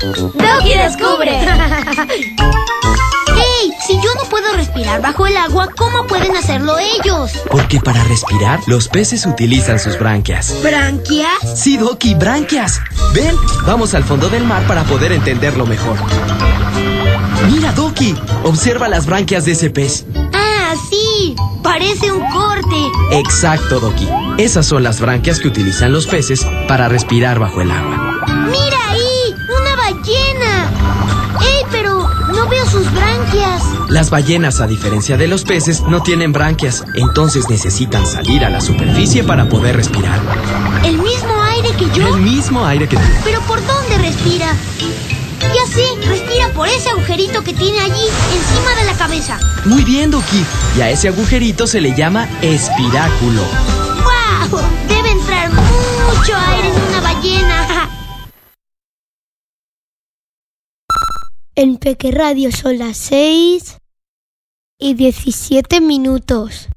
¡Doki descubre! ¡Hey! Si yo no puedo respirar bajo el agua, ¿cómo pueden hacerlo ellos? Porque para respirar, los peces utilizan sus branquias. ¿Branquias? Sí, Doki, branquias. Ven, vamos al fondo del mar para poder entenderlo mejor. Mira, Doki, observa las branquias de ese pez. ¡Ah, sí! Parece un corte. Exacto, Doki. Esas son las branquias que utilizan los peces para respirar bajo el agua. ¡Mira ahí! ¡Una ballena! ¡Ey, pero no veo sus branquias! Las ballenas, a diferencia de los peces, no tienen branquias, entonces necesitan salir a la superficie para poder respirar. ¿El mismo aire que yo? El mismo aire que tú. ¿Pero por dónde respira? Ya sé, respira por ese agujerito que tiene allí, encima de la cabeza. Muy bien, Doki. Y a ese agujerito se le llama espiráculo. ¡Guau! Debe entrar mucho aire en una ballena. En Peque Radio son las 6:17.